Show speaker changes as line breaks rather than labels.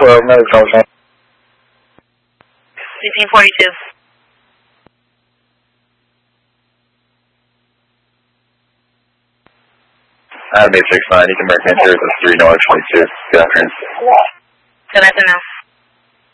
12, another call sign.
1642.
Adam 869, you can mark enter as 3 North 22. Good afternoon.
Good afternoon.